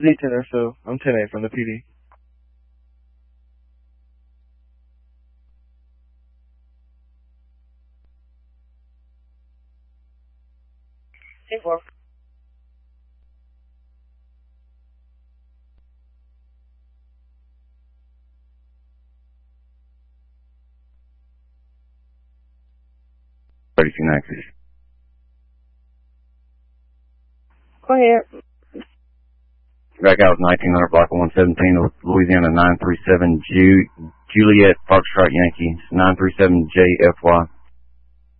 Z-10 so I'm 10-8 from the PD. C4. Nexus. Go ahead. Back out 1900 block 117 of Louisiana 937 Juliet Foxtrot Yankee 937 JFY.